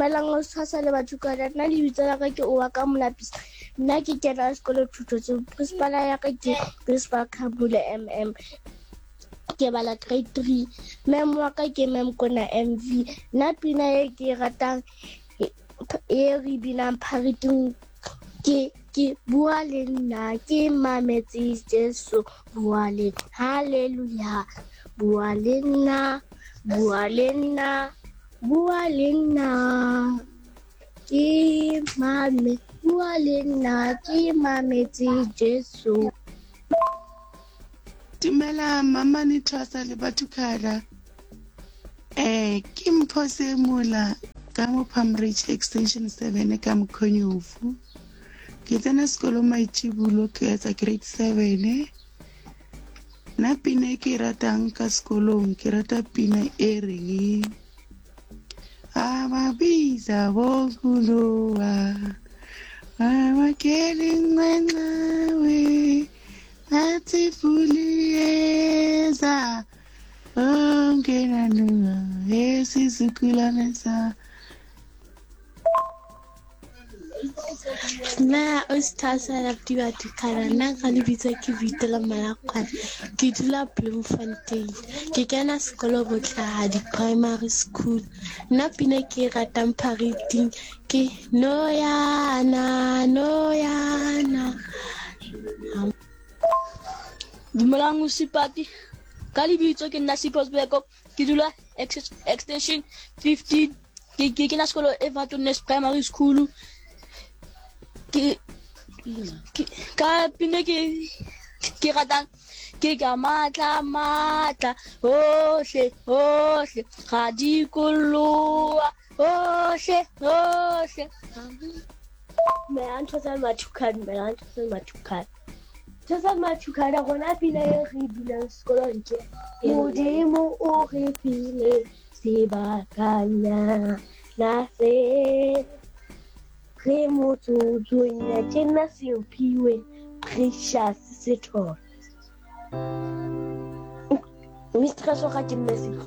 Dumelang o tshwasa le batho ka nna lebitso la ka ke o wa ka Molapisa. Nna ke kena sekolo thuto tse principal ya ka ke principal Khambule MM. Ke bala grade 3. Mem wa ka ke mem Kona MV. Nna pina e ke ratang e re binang Phariting ke bua le nna ke mametse Jesu bua le hallelujah bua le nna bua le nna bua le nna ke mame bua le nna ke mametse Jesu. Dumela mama ni Thwasa le Bathukara. Ke Mphose Mula ka mo Pamridge extension 7 ka Mkhonyovu. Ke tsena sekolo Maitshibulo ke etsa grade 7. Na pina ke ratang ka sekolong ke rata pina e reng Amabiza bokuloa Amakeling mangawe Atifuliyeza Ongenanua Esisukulana sa Na Ustasa la Bathukara nna ka lebitso ke Vitela Malakwana ke dula Bloemfontein ke kena sekolo Botlhahadi primary school. Nna pina ke ratang Phariting ke Noyana Dumelang Sipati ka lebitso ke nna Siposbeko ke dula extension 15 ke kena sekolo Everton's primary school. Ka pina ke ratang ke ka matla hohle ga di koloa hohle Melang Thwasa Mathukana gona pina e re binang sekolong ke Modimo o re file sebakanya na se re motsotsong tjena seophiwe Precious Setho. Mistress wa ka ke Messi.